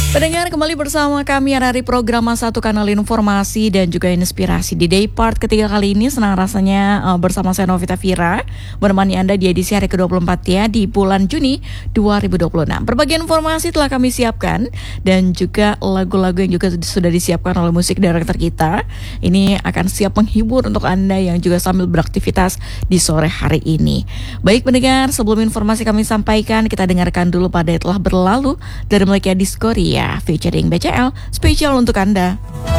Pendengar, kembali bersama kami dari program Satu Kanal Informasi dan juga Inspirasi. Di day part ketiga kali ini senang rasanya bersama saya Novita Vira menemani Anda di edisi hari ke-24 ya di bulan Juni 2026. Berbagai informasi telah kami siapkan dan juga lagu-lagu yang juga sudah disiapkan oleh musik director kita. Ini akan siap menghibur untuk Anda yang juga sambil beraktivitas di sore hari ini. Baik pendengar, sebelum informasi kami sampaikan, kita dengarkan dulu pada yang telah berlalu dari Melkia Diskoria featuring BCL spesial untuk Anda.